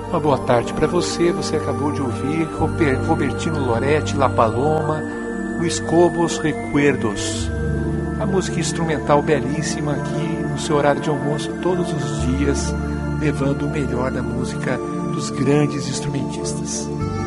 Uma boa tarde para você. Você acabou de ouvir Robertino Loretti, La Paloma, Os Cobos Recuerdos. A música instrumental belíssima aqui no seu horário de almoço todos os dias, levando o melhor da música dos grandes instrumentistas.